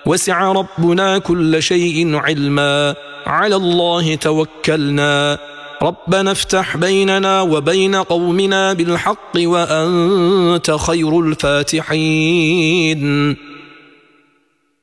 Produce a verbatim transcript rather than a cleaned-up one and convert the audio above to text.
وسع ربنا كل شيء علما، على الله توكلنا. ربنا افتح بيننا وبين قومنا بالحق وأنت خير الفاتحين.